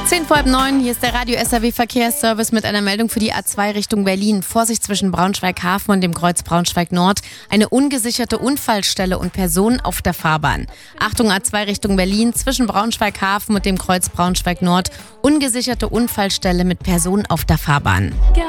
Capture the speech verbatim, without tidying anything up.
Zehn vor halb neun, hier ist der Radio S R W Verkehrsservice mit einer Meldung für die A zwei Richtung Berlin. Vorsicht zwischen Braunschweig-Hafen und dem Kreuz Braunschweig-Nord. Eine ungesicherte Unfallstelle und Personen auf der Fahrbahn. Achtung, A zwei Richtung Berlin, zwischen Braunschweig-Hafen und dem Kreuz Braunschweig-Nord. Ungesicherte Unfallstelle mit Personen auf der Fahrbahn.